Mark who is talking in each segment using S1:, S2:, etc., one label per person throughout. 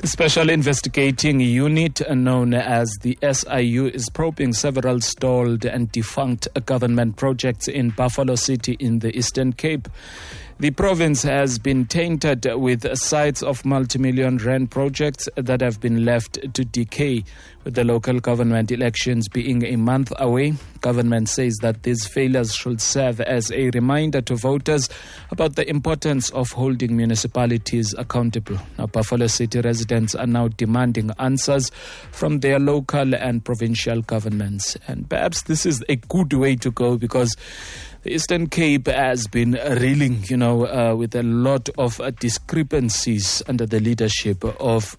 S1: The Special Investigating Unit, known as the SIU, is probing several stalled and defunct government projects in Buffalo City in the Eastern Cape. The province has been tainted with sites of multi-million rand projects that have been left to decay. With the local government elections being a month away, government says that these failures should serve as a reminder to voters about the importance of holding municipalities accountable. Now, Buffalo City residents are now demanding answers from their local and provincial governments. And perhaps this is a good way to go, because the Eastern Cape has been reeling, with a lot of discrepancies under the leadership of,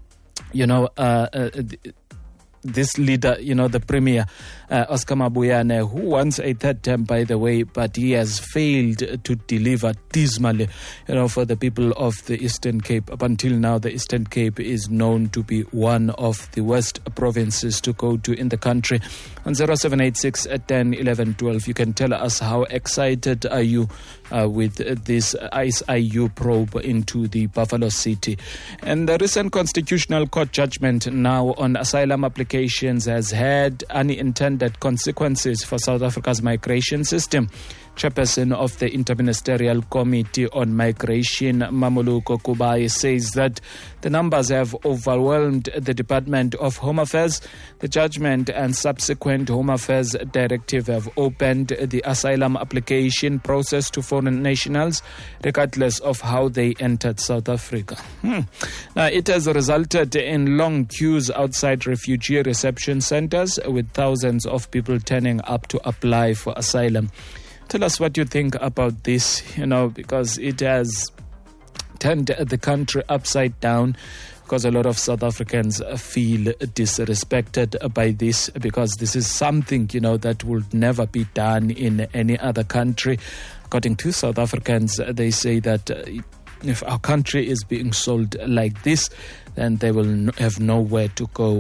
S1: this leader, the Premier, Oscar Mabuyane, who wants a third term, by the way, but he has failed to deliver dismally, for the people of the Eastern Cape. Up until now, the Eastern Cape is known to be one of the worst provinces to go to in the country. On 0786 10 11 12, you can tell us how excited are you with this SIU probe into the Buffalo City. And the recent Constitutional Court judgment now on asylum applications has had unintended consequences for South Africa's migration system. Chairperson of the Interministerial Committee on Migration, Mamuluko Kubai, says that the numbers have overwhelmed the Department of Home Affairs. The judgment and subsequent Home Affairs Directive have opened the asylum application process to foreign nationals, regardless of how they entered South Africa. Now, it has resulted in long queues outside refugee reception centers, with thousands of people turning up to apply for asylum. Tell us what you think about this, because it has turned the country upside down, because a lot of South Africans feel disrespected by this, because this is something, that would never be done in any other country. According to South Africans, they say that if our country is being sold like this, then they will have nowhere to go.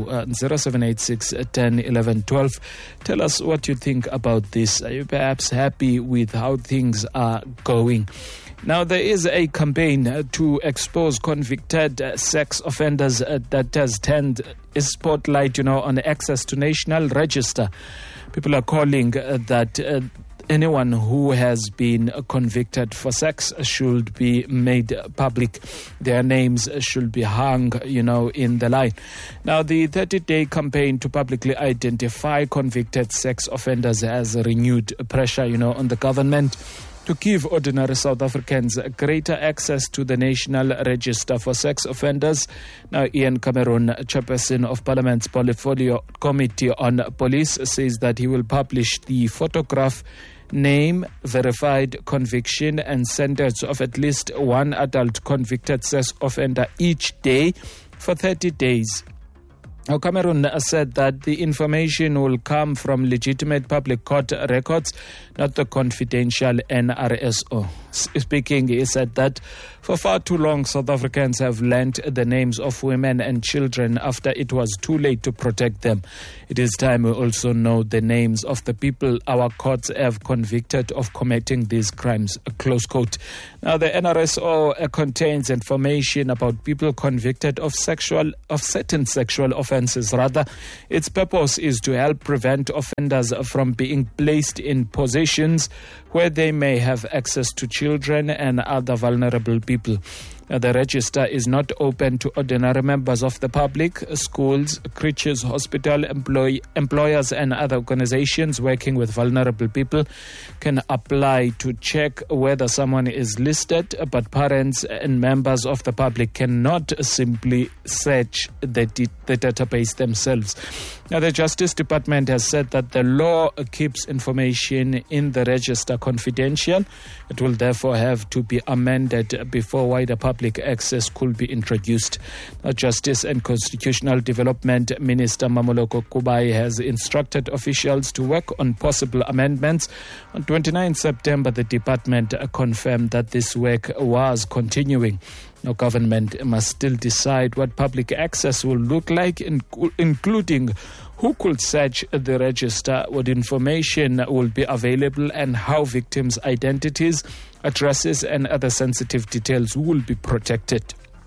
S1: 0786 10 11 12. Tell us what you think about this. Are you perhaps happy with how things are going? Now, there is a campaign to expose convicted sex offenders that has turned a spotlight, on access to national register. People are calling that anyone who has been convicted for sex should be made public. Their names should be hung, in the line. Now, the 30-day campaign to publicly identify convicted sex offenders has renewed pressure, on the government to give ordinary South Africans greater access to the National Register for Sex Offenders. Now, Ian Cameron, Chairperson of Parliament's Portfolio Committee on Police, says that he will publish the photograph, name, verified conviction and sentence of at least one adult convicted sex offender each day for 30 days. Now, Cameron said that the information will come from legitimate public court records, not the confidential NRSO. Speaking, he said that for far too long, South Africans have learnt the names of women and children after it was too late to protect them. It is time we also know the names of the people our courts have convicted of committing these crimes, close quote. Now, the NRSO contains information about people convicted of certain sexual offences. Rather, its purpose is to help prevent offenders from being placed in positions where they may have access to children and other vulnerable people. The register is not open to ordinary members of the public. Schools, creches, hospital employers and other organizations working with vulnerable people can apply to check whether someone is listed, but parents and members of the public cannot simply search the database themselves. Now, the Justice Department has said that the law keeps information in the register confidential. It will therefore have to be amended before wider public access could be introduced. Now, Justice and Constitutional Development Minister Mamuluko Kubai has instructed officials to work on possible amendments. On 29 September, the department confirmed that this work was continuing. Now, government must still decide what public access will look like, including who could search the register, what information will be available, and how victims' identities, addresses, and other sensitive details will be protected.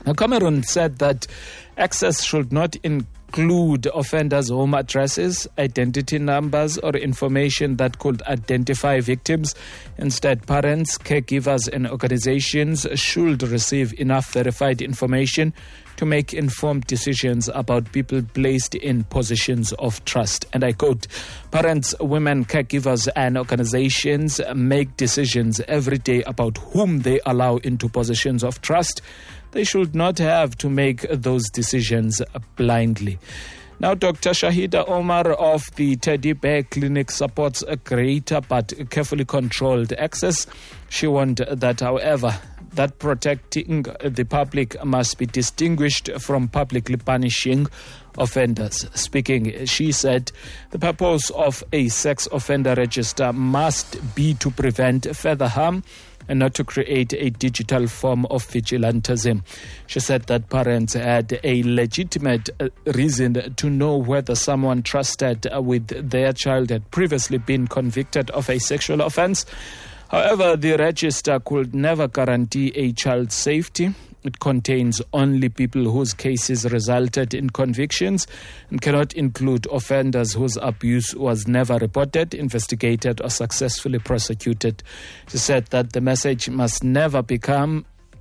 S1: Now, Cameron said that access should not include offenders' home addresses, identity numbers, or information that could identify victims. Instead, parents, caregivers, and organizations should receive enough verified information to make informed decisions about people placed in positions of trust. And I quote, "Parents, women, caregivers, and organizations make decisions every day about whom they allow into positions of trust. They should not have to make those decisions blindly." Now, Dr. Shahida Omar of the Teddy Bear Clinic supports a greater but carefully controlled access. She warned that, however, that protecting the public must be distinguished from publicly punishing offenders. Speaking, she said, the purpose of a sex offender register must be to prevent further harm and not to create a digital form of vigilantism. She said that parents had a legitimate reason to know whether someone trusted with their child had previously been convicted of a sexual offense. However, the register could never guarantee a child's safety. It contains only people whose cases resulted in convictions and cannot include offenders whose abuse was never reported, investigated, or successfully prosecuted. She said that the message must never become,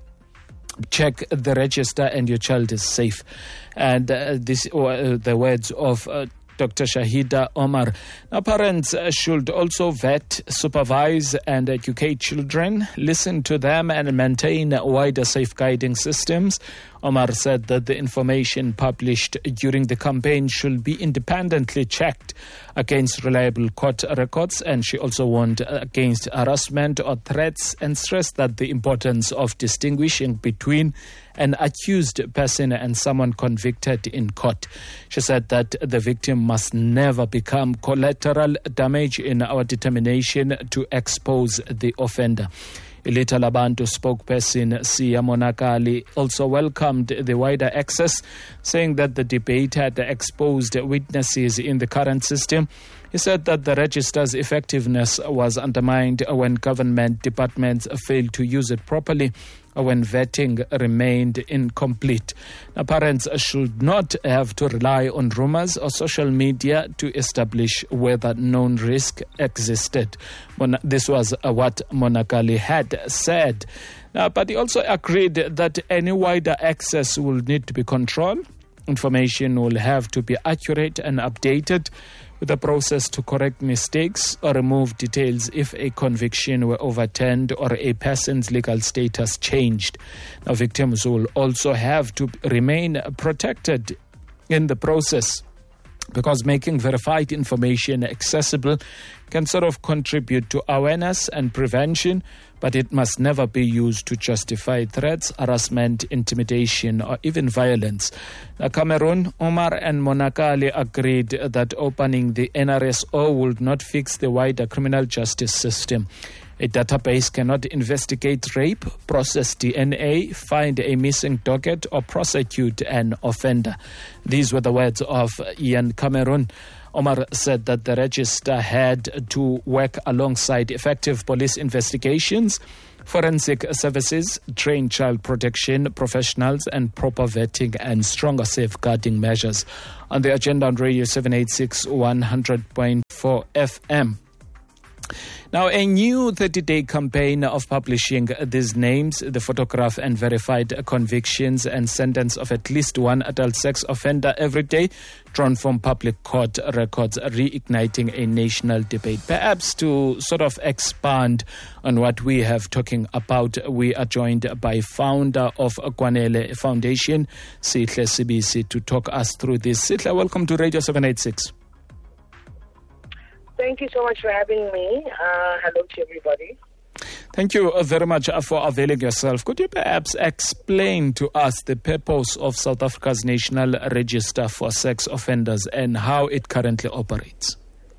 S1: check the register and your child is safe. And this were the words of Dr. Shahida Omar. Now, parents should also vet, supervise, and educate children, listen to them, and maintain wider safeguarding systems. Omar said that the information published during the campaign should be independently checked against reliable court records, and she also warned against harassment or threats and stressed that the importance of distinguishing between an accused person and someone convicted in court. She said that the victim must never become collateral damage in our determination to expose the offender. Ileta Labantu spokesperson Sia Monakali also welcomed the wider access, saying that the debate had exposed weaknesses in the current system. He said that the register's effectiveness was undermined when government departments failed to use it properly or when vetting remained incomplete. Now, parents should not have to rely on rumors or social media to establish whether known risk existed. This was what Monakali had said. But he also agreed that any wider access will need to be controlled. Information will have to be accurate and updated with a process to correct mistakes or remove details if a conviction were overturned or a person's legal status changed. Now, victims will also have to remain protected in the process, because making verified information accessible can sort of contribute to awareness and prevention, but it must never be used to justify threats, harassment, intimidation, or even violence. Now, Cameron, Omar, and Monakali agreed that opening the NRSO would not fix the wider criminal justice system. A database cannot investigate rape, process DNA, find a missing docket, or prosecute an offender. These were the words of Ian Cameron. Omar said that the register had to work alongside effective police investigations, forensic services, trained child protection professionals, and proper vetting and stronger safeguarding measures. On the agenda on Radio 786 100.4 FM. Now, a new 30-day campaign of publishing these names, the photograph and verified convictions and sentence of at least one adult sex offender every day, drawn from public court records, reigniting a national debate. Perhaps to sort of expand on what we have talking about, we are joined by founder of Kwanele Foundation, Sihle Sibisi, to talk us through this. Sihle, welcome to Radio 786.
S2: Thank you so much for having me. Hello to everybody.
S1: Thank you very much for availing yourself. Could you perhaps explain to us the purpose of South Africa's National Register for Sex Offenders and how it currently operates?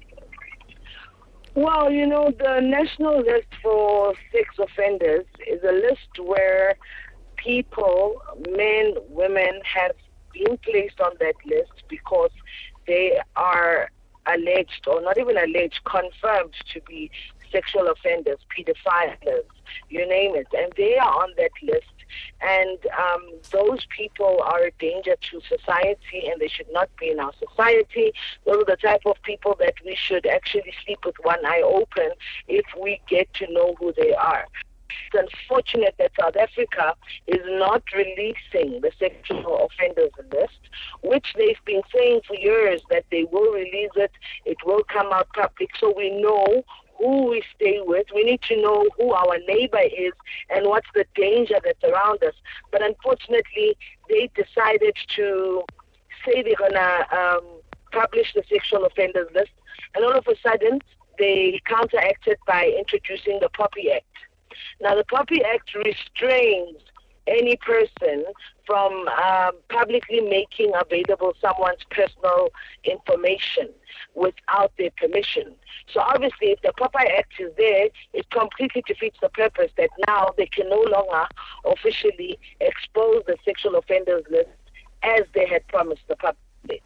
S2: Well, you know, the National List for Sex Offenders is a list where people, men, women, have been placed on that list because they are alleged, or not even alleged, confirmed to be sexual offenders, pedophiles, you name it. And they are on that list and those people are a danger to society, and they should not be in our society. Those are the type of people that we should actually sleep with one eye open if we get to know who they are. It's unfortunate that South Africa is not releasing the sexual offenders list, which they've been saying for years that they will release it, it will come out public, so we know who we stay with. We need to know who our neighbor is and what's the danger that's around us. But unfortunately, they decided to say they're going to publish the sexual offenders list, and all of a sudden, they counteracted by introducing the POPI Act. Now, the POPI Act restrains any person from publicly making available someone's personal information without their permission. So obviously, if the POPI Act is there, it completely defeats the purpose that now they can no longer officially expose the sexual offenders list as they had promised the public.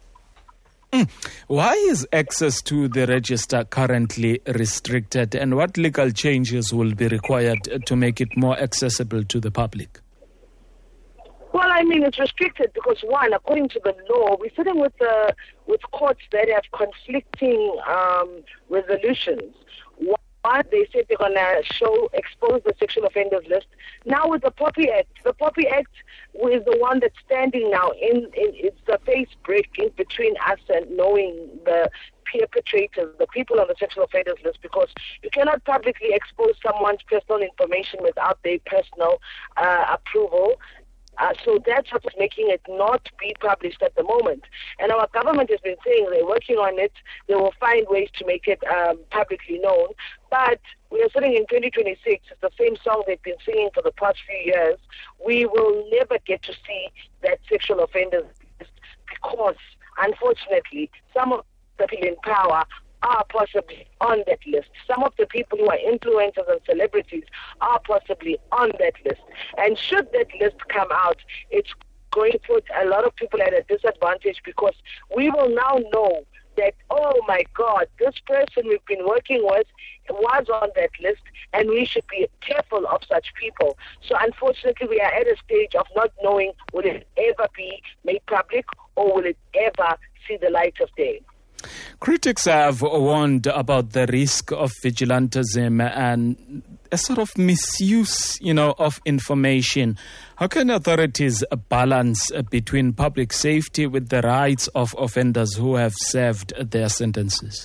S1: Why is access to the register currently restricted, and what legal changes will be required to make it more accessible to the public?
S2: Well, I mean, it's restricted because, one, according to the law, we're sitting with courts that have conflicting resolutions. One, they said they're going to expose the sexual offenders list. Now with the POPI Act is the one that's standing now it's the face breaking between us and knowing the perpetrators, the people on the sexual offenders list, because you cannot publicly expose someone's personal information without their personal approval. So that's what's making it not be published at the moment. And our government has been saying they're working on it. They will find ways to make it publicly known. But we are sitting in 2026. It's the same song they've been singing for the past few years. We will never get to see that sexual offenders list because, unfortunately, some of the people in power are possibly on that list. Some of the people who are influencers and celebrities are possibly on that list. And should that list come out, it's going to put a lot of people at a disadvantage because we will now know that, oh my God, this person we've been working with was on that list, and we should be careful of such people. So unfortunately, we are at a stage of not knowing will it ever be made public or will it ever see the light of day.
S1: Critics have warned about the risk of vigilantism and a sort of misuse, of information. How can authorities balance between public safety with the rights of offenders who have served their sentences?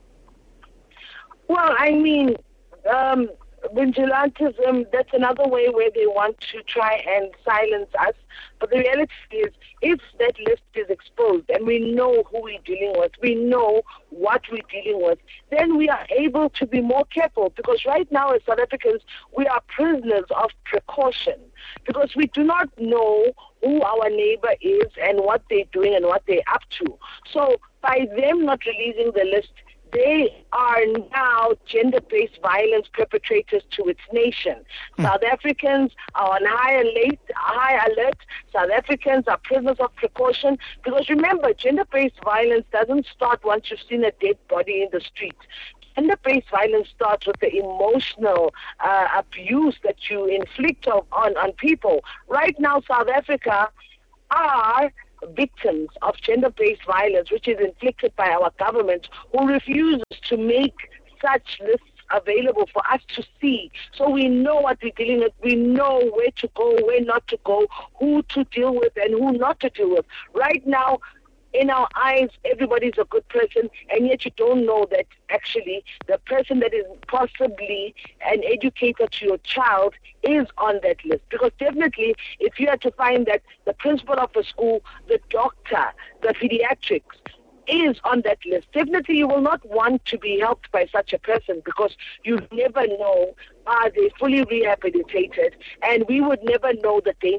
S2: Well, I mean, vigilantism, that's another way where they want to try and silence us. But the reality is, if that list is exposed and we know who we're dealing with, we know what we're dealing with, then we are able to be more careful. Because right now as South Africans, we are prisoners of precaution. Because we do not know who our neighbor is and what they're doing and what they're up to. So by them not releasing the list, they are now gender-based violence perpetrators to its nation. South Africans are on high alert. South Africans are prisoners of precaution. Because remember, gender-based violence doesn't start once you've seen a dead body in the street. Gender-based violence starts with the emotional abuse that you inflict on people. Right now, South Africa are victims of gender-based violence, which is inflicted by our government, who refuses to make such lists available for us to see. So we know what we're dealing with. We know where to go, where not to go, who to deal with and who not to deal with. Right now, in our eyes, everybody's a good person, and yet you don't know that actually the person that is possibly an educator to your child is on that list. Because definitely, if you had to find that the principal of a school, the doctor, the pediatrics, is on that list, definitely you will not want to be helped by such a person because you never know, are they fully rehabilitated, and we would never know the danger